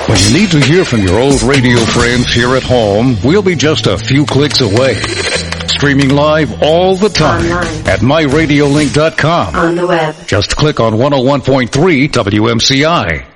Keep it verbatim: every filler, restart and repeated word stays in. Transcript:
When you need to hear from your old radio friends here at home, we'll be just a few clicks away. Streaming live all the time online at my radio link dot com. On the web. Just click on one oh one point three W M C I.